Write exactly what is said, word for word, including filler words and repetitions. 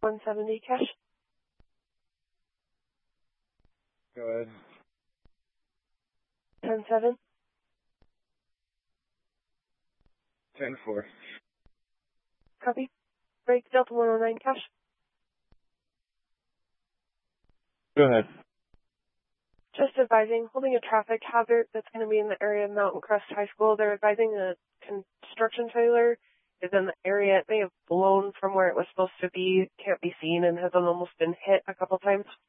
one seventy cash. Go ahead. ten seven. ten four. Copy. Break Delta one oh nine cash. Go ahead. Just advising, holding a traffic hazard that's going to be in the area of Mountain Crest High School. They're advising a construction trailer is in the area. It may have blown from where it was supposed to be, can't be seen, and has almost been hit a couple times.